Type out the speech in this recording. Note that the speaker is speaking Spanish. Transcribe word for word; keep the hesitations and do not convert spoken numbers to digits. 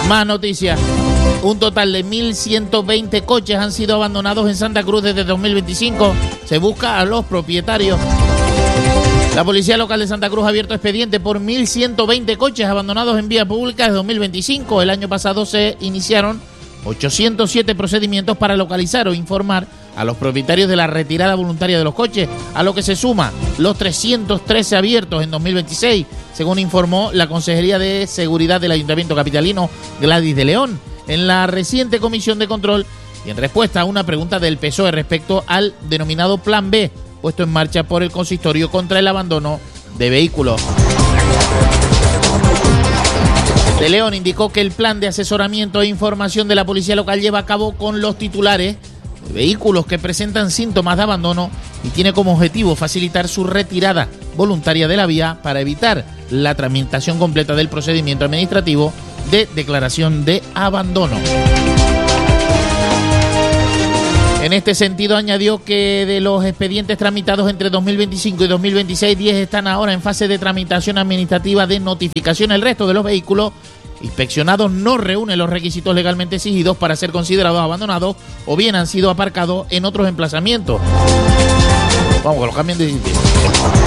Más noticias. Un total de mil ciento veinte coches han sido abandonados en Santa Cruz desde dos mil veinticinco. Se busca a los propietarios. La Policía Local de Santa Cruz ha abierto expediente por mil ciento veinte coches abandonados en vía pública desde dos mil veinticinco. El año pasado se iniciaron ochocientos siete procedimientos para localizar o informar a los propietarios de la retirada voluntaria de los coches, a lo que se suma los trescientos trece abiertos en dos mil veintiséis, según informó la Consejería de Seguridad del Ayuntamiento capitalino, Gladys de León, en la reciente comisión de control y en respuesta a una pregunta del P S O E respecto al denominado Plan B, puesto en marcha por el consistorio contra el abandono de vehículos. De León indicó que el plan de asesoramiento e información de la Policía Local lleva a cabo con los titulares de vehículos que presentan síntomas de abandono y tiene como objetivo facilitar su retirada voluntaria de la vía para evitar la tramitación completa del procedimiento administrativo de declaración de abandono. En este sentido, añadió que de los expedientes tramitados entre dos mil veinticinco y dos mil veintiséis, diez están ahora en fase de tramitación administrativa de notificación. El resto de los vehículos inspeccionados no reúnen los requisitos legalmente exigidos para ser considerados abandonados o bien han sido aparcados en otros emplazamientos. Vamos, que los cambien de sitio.